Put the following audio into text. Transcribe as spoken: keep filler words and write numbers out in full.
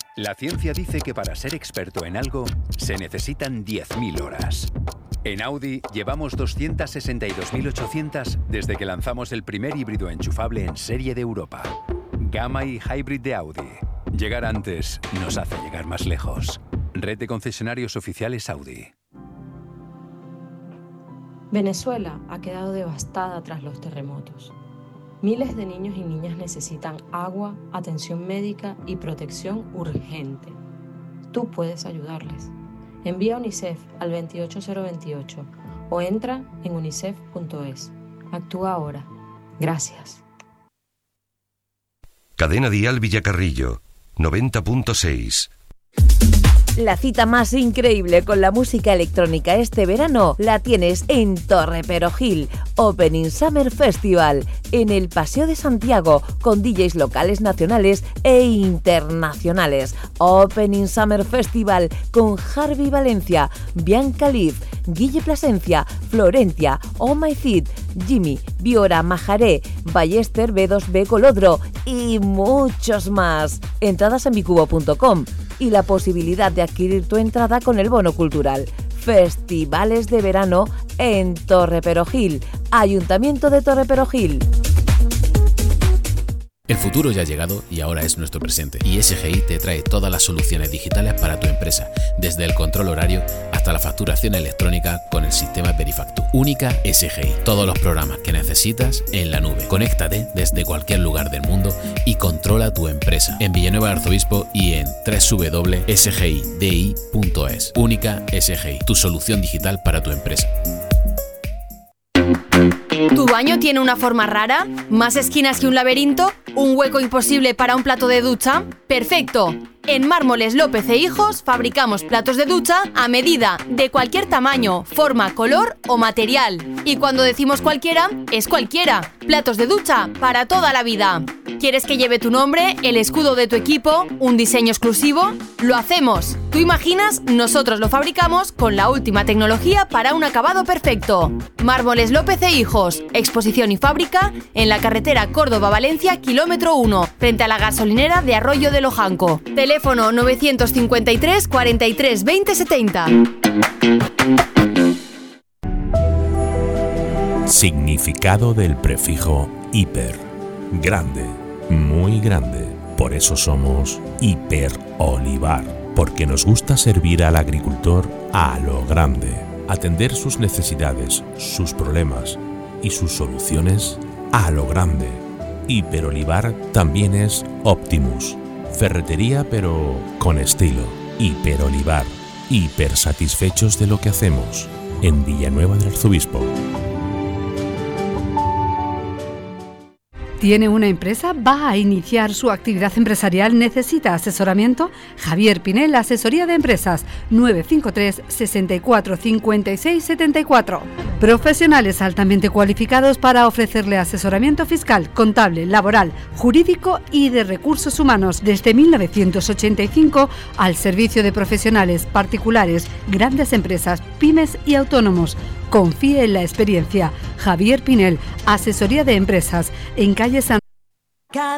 La ciencia dice que para ser experto en algo se necesitan diez mil horas. En Audi llevamos doscientas sesenta y dos mil ochocientas desde que lanzamos el primer híbrido enchufable en serie de Europa. Gamma y Hybrid de Audi. Llegar antes nos hace llegar más lejos. Red de concesionarios oficiales Audi. Venezuela ha quedado devastada tras los terremotos. Miles de niños y niñas necesitan agua, atención médica y protección urgente. Tú puedes ayudarles. Envía UNICEF al veintiocho cero veintiocho o entra en unicef punto es. Actúa ahora. Gracias. Cadena Dial Villacarrillo, noventa punto seis. La cita más increíble con la música electrónica este verano la tienes en Torre Perojil, Opening Summer Festival, en el Paseo de Santiago, con D Js locales, nacionales e internacionales. Opening Summer Festival con Harvey Valencia, Bianca Leaf, Guille Plasencia, Florentia, Oh My Feet, Jimmy, Biora Majaré, Ballester B dos B Colodro y muchos más. Entradas en bicubo punto com y la posibilidad de adquirir tu entrada con el bono cultural. Festivales de verano en Torre Perojil, Ayuntamiento de Torre Perojil. El futuro ya ha llegado y ahora es nuestro presente. Y S G I te trae todas las soluciones digitales para tu empresa, desde el control horario hasta la facturación electrónica con el sistema Verifactu. Única S G I. Todos los programas que necesitas en la nube. Conéctate desde cualquier lugar del mundo y controla tu empresa. En Villanueva del Arzobispo y en doble u doble u doble u punto s g i d i punto es. Única S G I. Tu solución digital para tu empresa. ¿Tu baño tiene una forma rara? ¿Más esquinas que un laberinto? ¿Un hueco imposible para un plato de ducha? ¡Perfecto! En Mármoles López e Hijos fabricamos platos de ducha a medida, de cualquier tamaño, forma, color o material. Y cuando decimos cualquiera, es cualquiera. Platos de ducha para toda la vida. ¿Quieres que lleve tu nombre, el escudo de tu equipo, un diseño exclusivo? ¡Lo hacemos! ¿Tú imaginas? Nosotros lo fabricamos con la última tecnología para un acabado perfecto. Mármoles López e Hijos, exposición y fábrica en la carretera Córdoba-Valencia, kilómetro uno, frente a la gasolinera de Arroyo de Lojanco. Teléfono novecientos cincuenta y tres, cuarenta y tres, veinte, setenta. Significado del prefijo hiper. Grande, muy grande. Por eso somos Hiperolivar, porque nos gusta servir al agricultor a lo grande, atender sus necesidades, sus problemas y sus soluciones a lo grande. Hiperolivar también es Optimus, ferretería pero con estilo. Hiperolivar, hiper satisfechos de lo que hacemos. En Villanueva del Arzobispo. ¿Tiene una empresa? ¿Va a iniciar su actividad empresarial? ¿Necesita asesoramiento? Javier Pinel, Asesoría de Empresas, nueve cinco tres, sesenta y cuatro, cincuenta y seis, setenta y cuatro. Profesionales altamente cualificados para ofrecerle asesoramiento fiscal, contable, laboral, jurídico y de recursos humanos desde mil novecientos ochenta y cinco al servicio de profesionales, particulares, grandes empresas, pymes y autónomos. Confíe en la experiencia. Javier Pinel, Asesoría de Empresas, en calle San